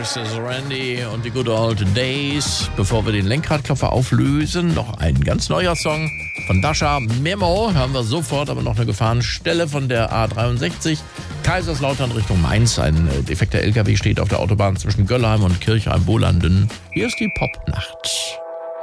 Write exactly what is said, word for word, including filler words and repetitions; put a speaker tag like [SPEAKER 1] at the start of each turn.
[SPEAKER 1] Das ist Randy und die Good Old Days. Bevor wir den Lenkradklopfer auflösen, noch ein ganz neuer Song von Dasha. Memo hören wir sofort, aber noch eine Gefahrenstelle von der A dreiundsechzig. Kaiserslautern Richtung Mainz. Ein defekter L K W steht auf der Autobahn zwischen Göllheim und Kirchheim-Bolanden. Hier ist die Popnacht.